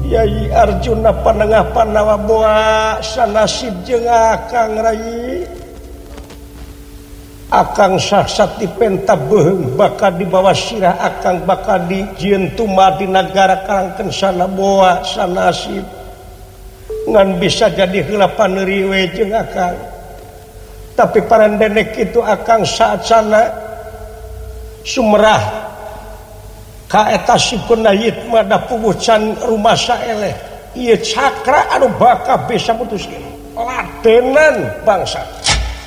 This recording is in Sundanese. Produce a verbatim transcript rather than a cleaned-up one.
Yai Arjuna Panengah Panawaboa sanasib jeung Akang Rai Akang saksati penta beung bakal dibawa sirah Akang bakal dijieun tumah di nagara kalangkeun Sanaboa sanasib ngan bisa jadi heula paneuri we jeung Akang tapi parandenek itu Akang saat sana sumerah ka eta sipuna yitma da pugucan rumah saeleh ieu cakra anu bakal bisa putuskeun ladenan bangsa